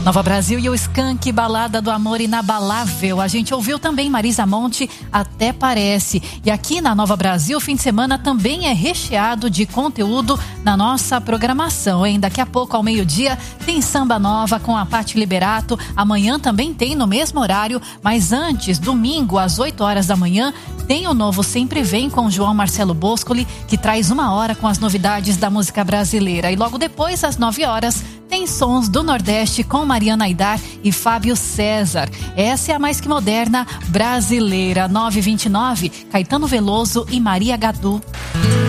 Nova Brasil e o Skank, Balada do Amor Inabalável. A gente ouviu também Marisa Monte, Até Parece. E aqui na Nova Brasil, o fim de semana também é recheado de conteúdo na nossa programação, hein? Daqui a pouco, ao meio-dia, tem Samba Nova com a Paty Liberato. Amanhã também tem no mesmo horário, mas antes, domingo, às 8 horas da manhã, tem o Novo Sempre Vem com João Marcelo Boscoli, que traz 1 hora com as novidades da música brasileira. E logo depois, às 9 horas, tem Sons do Nordeste com Mariana Aidar e Fábio César. Essa é a mais que moderna brasileira. 9h29, Caetano Veloso e Maria Gadu.